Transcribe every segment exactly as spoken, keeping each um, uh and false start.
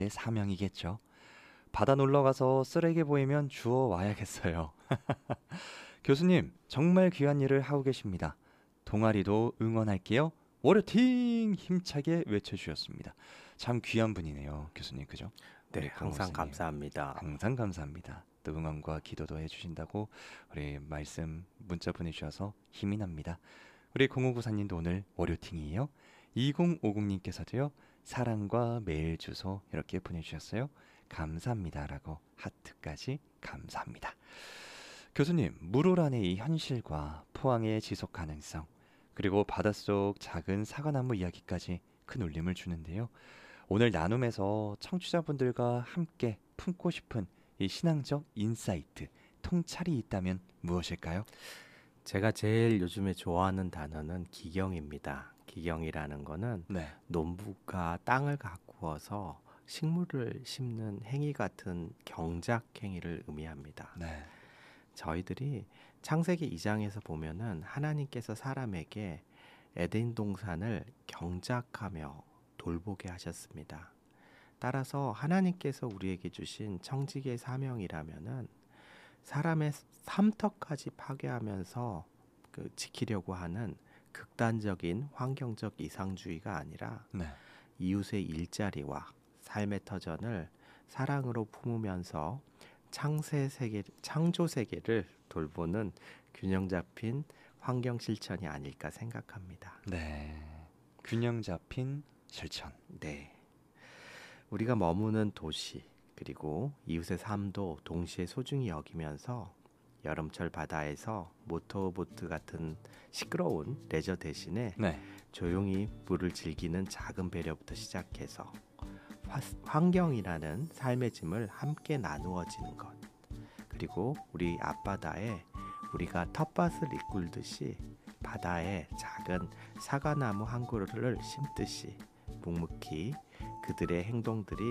사명이겠죠. 바다 놀러 가서 쓰레기 보이면 주워 와야겠어요. 교수님, 정말 귀한 일을 하고 계십니다. 동아리도 응원할게요. 월요팅 힘차게 외쳐주셨습니다. 참 귀한 분이네요, 교수님, 그죠? 네, 우리 항상 강목사님. 감사합니다. 항상 감사합니다. 또 응원과 기도도 해주신다고 우리 말씀 문자 보내주셔서 힘이 납니다. 우리 공오구사님도 오늘 월요팅이에요. 이공오공님께서도요. 사랑과 메일 주소 이렇게 보내주셨어요. 감사합니다라고 하트까지 감사합니다. 교수님, 물올 안의 이 현실과 포항의 지속 가능성 그리고 바닷속 작은 사과나무 이야기까지 큰 울림을 주는데요. 오늘 나눔에서 청취자분들과 함께 품고 싶은 이 신앙적 인사이트, 통찰이 있다면 무엇일까요? 제가 제일 요즘에 좋아하는 단어는 기경입니다. 기경이라는 거는 네, 농부가 땅을 가꾸어서 식물을 심는 행위 같은 경작 행위를 의미합니다. 네, 저희들이 창세기 이 장에서 보면은 하나님께서 사람에게 에덴 동산을 경작하며 돌보게 하셨습니다. 따라서 하나님께서 우리에게 주신 청지기의 사명이라면은 사람의 삼터까지 파괴하면서 그 지키려고 하는 극단적인 환경적 이상주의가 아니라 네, 이웃의 일자리와 삶의 터전을 사랑으로 품으면서 창세 세계, 창조 세계를 돌보는 균형 잡힌 환경 실천이 아닐까 생각합니다. 네. 균형 잡힌 실천. 네. 우리가 머무는 도시 그리고 이웃의 삶도 동시에 소중히 여기면서 여름철 바다에서 모터보트 같은 시끄러운 레저 대신에 네, 조용히 물을 즐기는 작은 배려부터 시작해서 화, 환경이라는 삶의 짐을 함께 나누어지는 것 그리고 우리 앞바다에 우리가 텃밭을 이끌듯이 바다에 작은 사과나무 한 그루를 심듯이 묵묵히 그들의 행동들이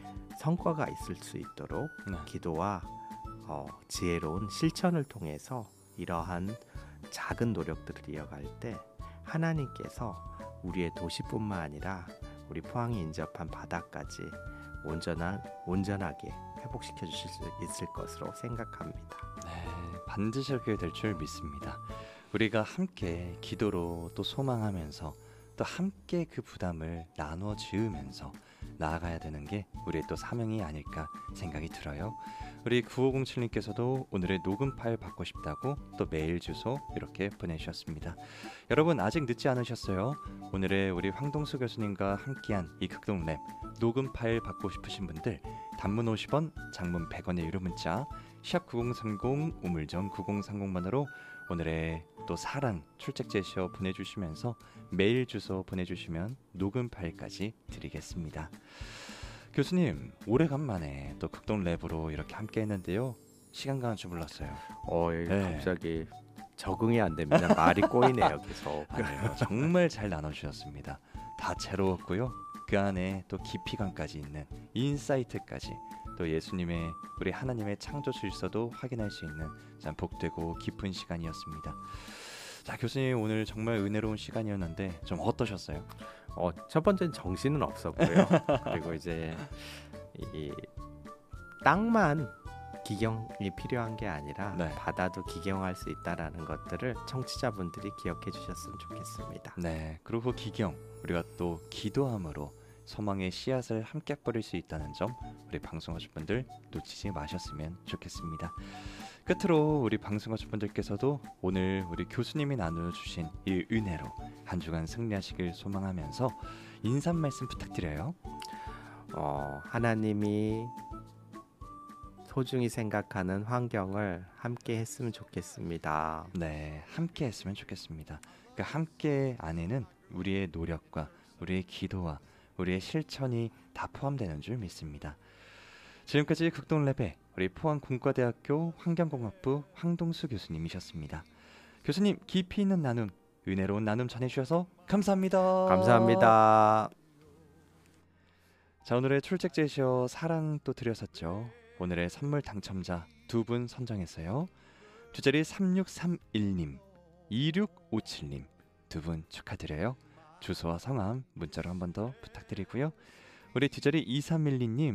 성과가 있을 수 있도록 네. 기도와 어, 지혜로운 실천을 통해서 이러한 작은 노력들을 이어갈 때 하나님께서 우리의 도시뿐만 아니라 우리 포항이 인접한 바다까지 온전한, 온전하게 회복시켜 주실 수 있을 것으로 생각합니다. 네, 반드시 그렇게 될 줄 믿습니다. 우리가 함께 기도로 또 소망하면서 또 함께 그 부담을 나누어 지으면서 나아가야 되는 게 우리의 또 사명이 아닐까 생각이 들어요. 우리 구오공칠님께서도 오늘의 녹음 파일 받고 싶다고 또 메일 주소 이렇게 보내주셨습니다. 여러분 아직 늦지 않으셨어요. 오늘의 우리 황동수 교수님과 함께한 이 극동랩 녹음 파일 받고 싶으신 분들 단문 오십 원, 장문 백 원의 유료 문자 샵 구공삼공 우물정 구공삼공번으로 오늘의 또 사랑 출첵 제시어 보내주시면서 메일 주소 보내주시면 녹음 파일까지 드리겠습니다. 교수님, 오래간만에 또 극동 랩으로 이렇게 함께 했는데요. 시간 가는 줄 몰랐어요. 어, 네. 갑자기 적응이 안 됩니다. 말이 꼬이네요, 계속. 아니요, 정말 잘 나눠주셨습니다. 다채로웠고요. 그 안에 또 깊이감까지 있는 인사이트까지 또 예수님의 우리 하나님의 창조 질서도 확인할 수 있는 참 복되고 깊은 시간이었습니다. 자, 교수님 오늘 정말 은혜로운 시간이었는데 좀 어떠셨어요? 어, 첫 번째는 정신은 없었고요. 그리고 이제 이 땅만 기경이 필요한 게 아니라 네. 바다도 기경할 수 있다라는 것들을 청취자분들이 기억해 주셨으면 좋겠습니다. 네, 그리고 기경 우리가 또 기도함으로 소망의 씨앗을 함께 뿌릴 수 있다는 점 우리 방송하실 분들 놓치지 마셨으면 좋겠습니다. 끝으로 우리 방송하실 분들께서도 오늘 우리 교수님이 나눠주신 이 은혜로 한 주간 승리하시길 소망하면서 인사 말씀 부탁드려요. 어, 하나님이 소중히 생각하는 환경을 함께 했으면 좋겠습니다. 네, 함께 했으면 좋겠습니다. 그 함께 안에는 우리의 노력과 우리의 기도와 우리의 실천이 다 포함되는 줄 믿습니다. 지금까지 극동랩의 우리 포항공과대학교 환경공학부 황동수 교수님이셨습니다. 교수님 깊이 있는 나눔, 은혜로운 나눔 전해주셔서 감사합니다. 감사합니다. 자, 오늘의 출첵 제시어 사랑 또 드렸었죠. 오늘의 선물 당첨자 두 분 선정했어요. 주자리 삼육삼일님, 이육오칠님 두 분 축하드려요. 주소와 성함 문자로 한 번 더 부탁드리고요. 우리 뒷자리 이삼일이 님